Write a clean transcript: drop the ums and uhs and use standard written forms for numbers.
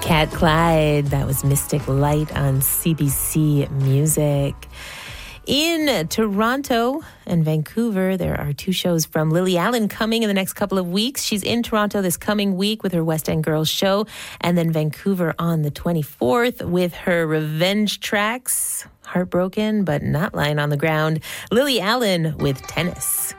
Cat Clyde, that was Mystic Light on CBC Music. In Toronto and Vancouver, there are two shows from Lily Allen coming in the next couple of weeks. She's in Toronto this coming week with her West End Girls show, and then Vancouver on the 24th with her Revenge Tracks. Heartbroken, but not lying on the ground. Lily Allen with Tennis.